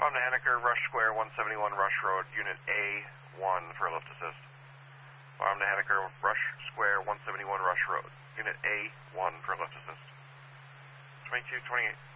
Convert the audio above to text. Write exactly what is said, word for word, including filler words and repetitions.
Farm to Henniker, Rush Square, one seventy-one Rush Road, Unit A one for lift assist. Farm to Henniker, Rush Square, one seventy-one Rush Road, Unit A one for lift assist. twenty-two twenty-eight.